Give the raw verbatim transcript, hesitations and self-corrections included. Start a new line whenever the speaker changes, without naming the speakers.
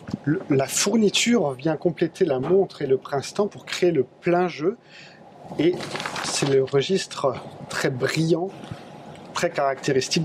Le, la fourniture vient compléter la montre et le printemps pour créer le plein jeu. Et c'est le registre très brillant, très caractéristique